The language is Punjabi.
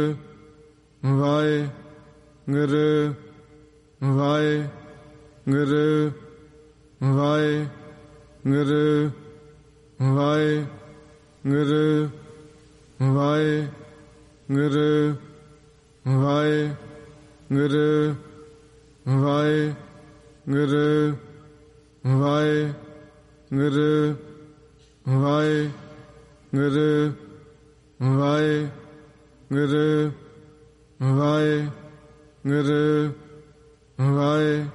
ਵਾਹਿਗੁਰੂ ਵਾਹਿਗੁਰੂ ਵਾਹਿਗੁਰੂ ਵਾਹਿਗੁਰੂ ਵਾਹਿਗੁਰੂ ਵਾਹਿਗੁਰੂ ਵਾਹਿਗੁਰੂ ਵਾਹਿਗੁਰੂ ਵਾਹਿਗੁਰੂ ਵਾਹਿਗੁਰੂ ਵਾਹਿਗੁਰੂ ਵਾਹਿ